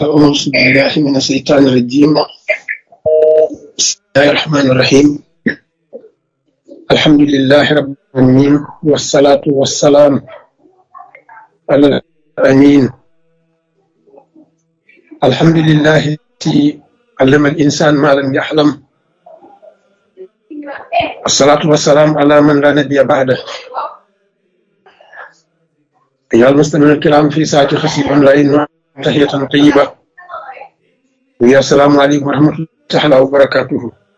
أعوذ بالله من الشيطان الرجيم. بسم الله الرحمن الرحيم. الحمد لله رب العالمين، والصلاة والسلام على الأمين. الحمد لله الذي علم الإنسان ما لم يحلم، الصلاة والسلام على من لا نبي بعده. أيها المستمعون الكرام في ساعة خفيف أونلاين، تحية طيبة، ويا السلام عليكم ورحمة الله تعالى وبركاته.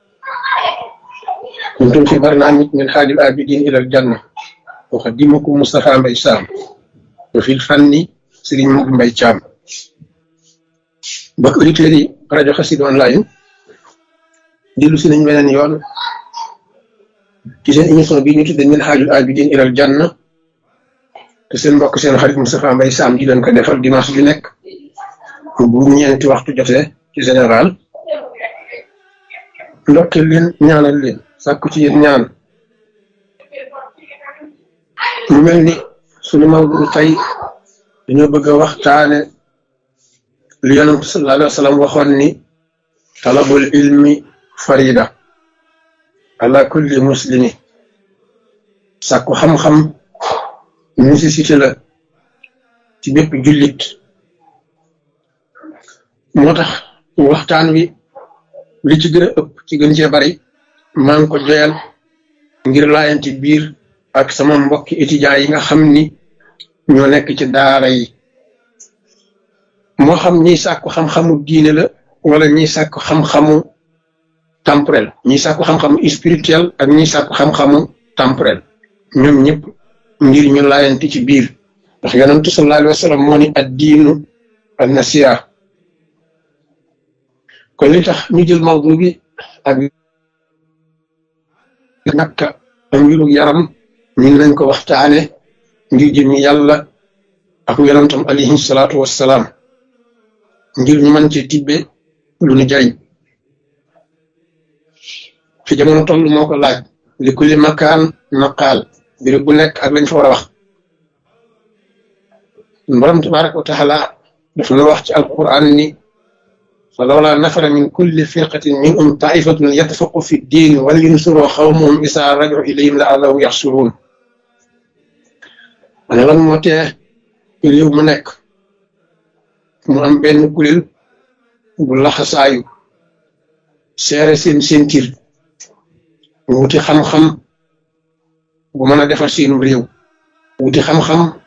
كنتم في برنامج من حال الآبدين إلى الجنة، أقدمكم مصطفى مباي سام، وفي الفن سيرين مباي شام. بك أوديتيري راديو خسيد أونلاين ديلو سي نين بنين يون ci seen émission bi ñu tuddee min haajul abidin ilal janna te seen mbokk seen xarit Moustapha Mbaye Sam di leen ko defal dimanche bi nekk bu ñeenti waxtu jotee ci général. ndokkeel leen ñaanal leen sàkku ci yéen ñaan. mu mel ni sunu mawdu tey dañoo bëgg a waxtaane li yonent sallallahu alayhi wa sallam waxoon ni talabul ilmi farida ala kulli muslimi. sàkku xam-xam nécessité la ci bépp jullit. moo tax waxtaan wi li ci gën a ëpp ci gën cee bari maa ngi ko joyal ngir laayanti biir ak sama mbokki étudiants yi nga xam ni ñoo nekk ci daara yi, moo xam ñiy sàkku xam-xamu diine la wala ñiy sàkku xam-xamu temporel, ñiy sàkku xam-xamu spirituel ak ñiy sàkku xam-xamu temporel, ñoom ñëpp ngir ñu laayanti ci biir. ndax yonentu sallallahu alayhi wa sallam moo ni ad-diinu an-nasiha. kon li tax ñu jël mawdu bi ak nakka am mbiru yaram ñu nañ ko waxtaane ngir jëmi yàlla ak yonentam alayhi salaatu wassalaam, ngir ñu mën ci tibbe lu ñu jariñ. fi jamono toll moo ko laaj, li kulli makaan maqaal, mbir bu nekk ak lañ fa war a wax. borom tabaraka wa taala daf na wax ci alquran ni falawla nafara min kulli firqatin minhum taifatun yatafaqu fi ddin wal yunsuru xawmahum isa raju ilayhim la allahu yaxsuruun. ma ne lan moo tee réew mu nekk mu am benn kuréel bu laxasaayu seere seen sentir wuti xam-xam bu mën a defar seenu réew, wuti xam-xam